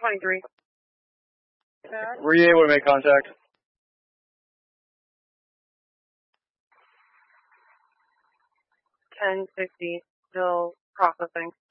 23. Were you able to make contact? 1050, still processing.